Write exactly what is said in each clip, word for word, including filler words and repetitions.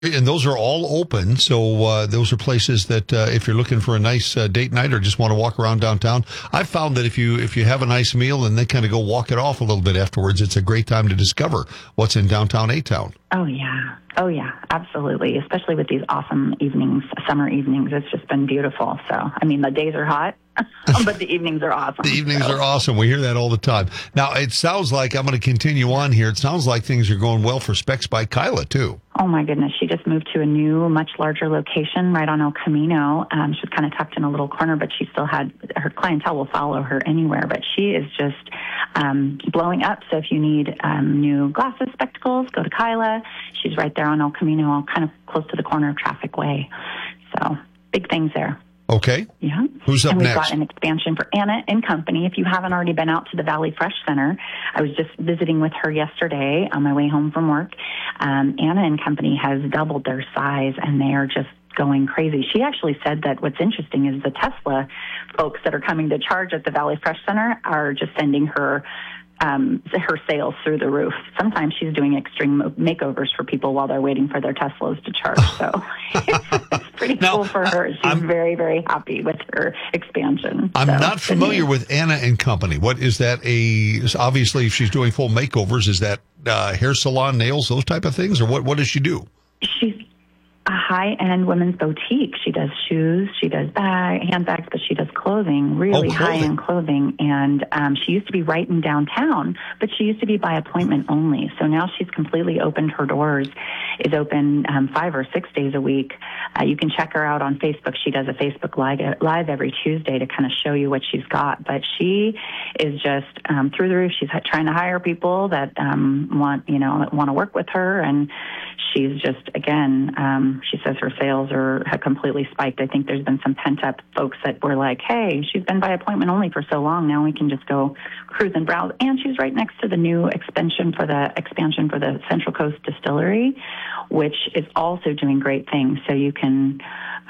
And those are all open, so uh, those are places that uh, if you're looking for a nice uh, date night or just want to walk around downtown, I've found that if you if you have a nice meal and then kind of go walk it off a little bit afterwards, it's a great time to discover what's in downtown A-Town. Oh, yeah. Oh, yeah, absolutely, especially with these awesome evenings, summer evenings. It's just been beautiful. So, I mean, the days are hot, but the evenings are awesome. The evenings so. are awesome. We hear that all the time. Now, it sounds like, I'm going to continue on here, it sounds like things are going well for Specs by Kyla, too. Oh, my goodness. She just moved to a new, much larger location right on El Camino. Um, she was kind of tucked in a little corner, but she still had, her clientele will follow her anywhere. But she is just um, blowing up. So if you need um, new glasses, spectacles, go to Kyla. She's right there on El Camino, kind of close to the corner of Traffic Way. So big things there. Okay. Yeah. Who's up and we've next? got an expansion for Anna and Company. If you haven't already been out to the Valley Fresh Center, I was just visiting with her yesterday on my way home from work. Um, Anna and Company has doubled their size, and they are just going crazy. She actually said that what's interesting is the Tesla folks that are coming to charge at the Valley Fresh Center are just sending her Um, her sales through the roof. Sometimes she's doing extreme makeovers for people while they're waiting for their Teslas to charge. So it's, it's pretty now, cool for her. She's I'm, very, very happy with her expansion. I'm so, not familiar with Anna and Company. What is that? A obviously, if she's doing full makeovers, is that uh, hair salon, nails, those type of things, or what? What does she do? She's a high-end women's boutique. She does shoes, she does bag, handbags, but she does clothing, really oh, clothing. high-end clothing. And um, she used to be right in downtown, but she used to be by appointment only. So now she's completely opened her doors, is open um, five or six days a week. Uh, you can check her out on Facebook. She does a Facebook live, live every Tuesday to kind of show you what she's got. But she is just um, through the roof. She's trying to hire people that um, want, you know, want to work with her, and she's just, again, um, she says her sales are have completely spiked. I think there's been some pent-up folks that were like, hey, she's been by appointment only for so long. Now we can just go cruise and browse. And she's right next to the new expansion for the expansion for the Central Coast Distillery, which is also doing great things. So you can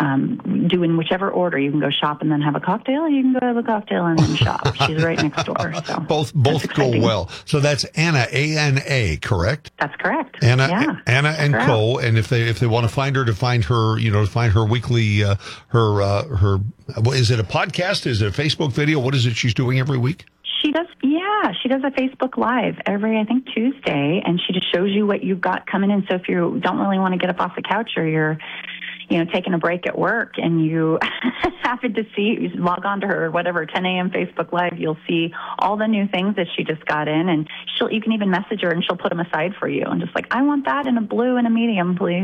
um, do in whichever order. You can go shop and then have a cocktail, or you can go have a cocktail and then shop. She's right next door. So both both go well. So that's Anna, A N A, correct? That's correct. Anna, yeah. Anna and Correct. Co. And if they if they want to find her, to find her, you know, to find her weekly, uh, her uh, her, what, is it a podcast? Is it a Facebook video? What is it she's doing every week? She does, yeah, she does a Facebook Live every, I think, Tuesday, and she just shows you what you've got coming in. So if you don't really want to get up off the couch, or you're, you know, taking a break at work and you happen to see, you log on to her, whatever, ten a.m. Facebook Live, you'll see all the new things that she just got in, and she'll, you can even message her and she'll put them aside for you, and just like, I want that in a blue and a medium, please.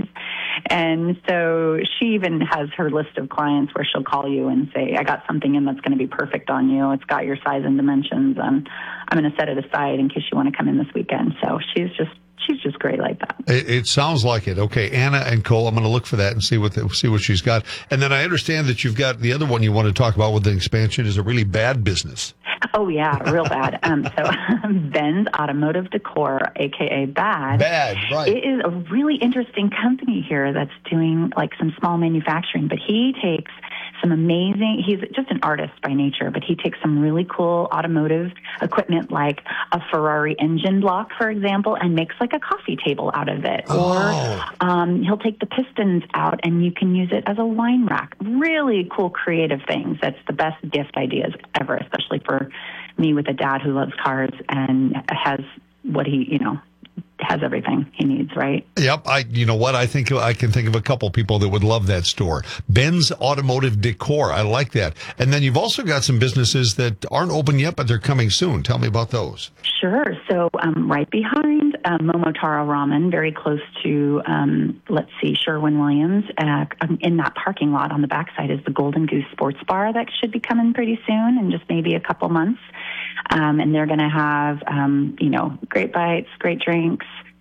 And so she even has her list of clients where she'll call you and say, I got something in that's going to be perfect on you. It's got your size and dimensions, and I'm going to set it aside in case you want to come in this weekend. So she's just, she's just great like that. It, it sounds like it. Okay, Anna and Cole. I'm going to look for that and see what the, see what she's got. And then I understand that you've got the other one you want to talk about with the expansion is a really bad business. Oh yeah, real bad. Um, so Ben's Automotive Decor, aka Bad. Bad, right? It is a really interesting company here that's doing like some small manufacturing, but he takes some amazing, he's just an artist by nature, but he takes some really cool automotive equipment like a Ferrari engine block, for example, and makes like a coffee table out of it. Oh. Or um, he'll take the pistons out and you can use it as a wine rack. Really cool creative things. That's the best gift ideas ever, especially for me with a dad who loves cars and has what he, you know, has everything he needs, right? Yep. I, you know what? I think I can think of a couple people that would love that store. Ben's Automotive Decor. I like that. And then you've also got some businesses that aren't open yet, but they're coming soon. Tell me about those. Sure. So um, right behind uh, Momotaro Ramen, very close to, um, let's see, Sherwin-Williams, uh, in that parking lot on the backside is the Golden Goose Sports Bar that should be coming pretty soon in just maybe a couple months. Um, and they're going to have, um, you know, great bites, great drinks,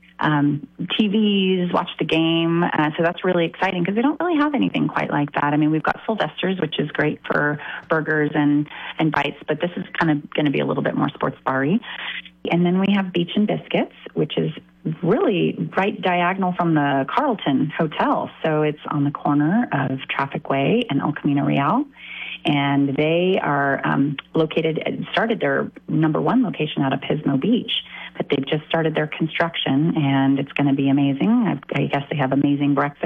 um, T Vs, watch the game. Uh, so that's really exciting because they don't really have anything quite like that. I mean, we've got Sylvester's, which is great for burgers and, and bites, but this is kind of going to be a little bit more sports bar-y. And then we have Beach and Biscuits, which is really right diagonal from the Carlton Hotel. So it's on the corner of Traffic Way and El Camino Real. And they are um, located, started their number one location out of Pismo Beach, but they've just started their construction, and it's going to be amazing. I, I guess they have amazing breakfast.